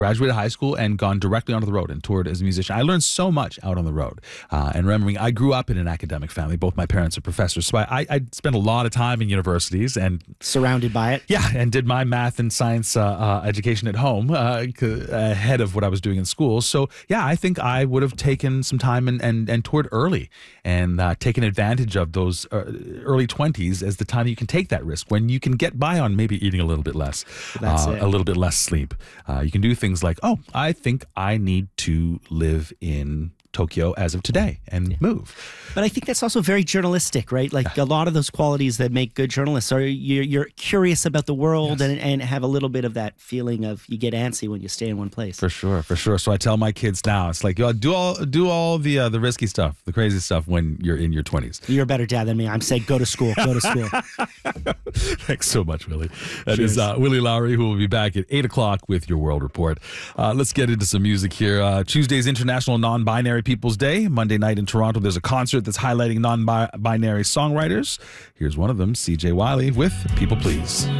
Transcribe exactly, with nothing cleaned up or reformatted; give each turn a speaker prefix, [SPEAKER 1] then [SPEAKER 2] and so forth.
[SPEAKER 1] graduated high school and gone directly onto the road and toured as a musician. I learned so much out on the road. Uh, and remembering, I grew up in an academic family. Both my parents are professors. So I, I spent a lot of time in universities and
[SPEAKER 2] surrounded by it.
[SPEAKER 1] Yeah, and did my math and science uh, uh, education at home uh, ahead of what I was doing in school. So yeah, I think I would have taken some time and, and, and toured early and uh, taken advantage of those uh, early twenties as the time you can take that risk when you can get by on maybe eating a little bit less,
[SPEAKER 2] That's
[SPEAKER 1] uh,
[SPEAKER 2] it.
[SPEAKER 1] a little bit less sleep. Uh, you can do things like, oh, I think I need to live in Tokyo as of today and yeah. move.
[SPEAKER 2] But I think that's also very journalistic, right? Like a lot of those qualities that make good journalists are you're, you're curious about the world yes. and, and have a little bit of that feeling of you get antsy when you stay in one place.
[SPEAKER 1] For sure, for sure. So I tell my kids now, it's like, yo, do all do all the uh, the risky stuff, the crazy stuff when you're in your twenties.
[SPEAKER 2] You're a better dad than me. I'm saying go to school, go to school.
[SPEAKER 1] Thanks so much, Willie. That
[SPEAKER 2] Cheers.
[SPEAKER 1] is uh, Willie Lowry, who will be back at eight o'clock with your World Report. Uh, let's get into some music here. Uh, Tuesday's International Non-Binary People's Day. Monday night in Toronto, there's a concert that's highlighting non-binary songwriters. Here's one of them, C J Wiley with People Please.